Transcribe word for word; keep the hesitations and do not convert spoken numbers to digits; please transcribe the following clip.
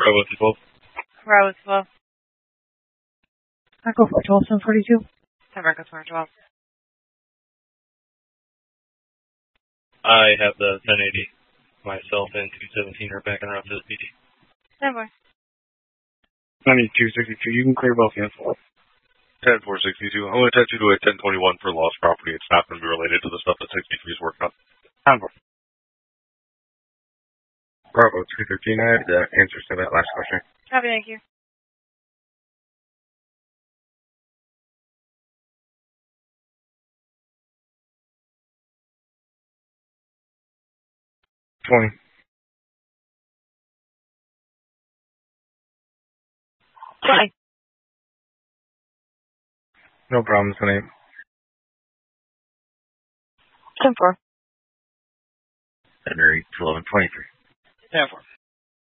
Bravo twelve. Bravo twelve. Echo four twelve, seven forty-two. Have Echo four twelve. I have the ten eighty. Myself and two seventeen are back and around to the P D. ten four. ninety-two sixty-two, you can clear both units. ten four sixty-two. I'm going to attach you to a ten twenty-one for lost property. It's not going to be related to the stuff that sixty-three is working on. ten four. Bravo two thirteen, I had the answers to that last question. Copy, thank you. twenty. twenty. No problems, tonight. ten four. February twelve and twenty-three. ten four.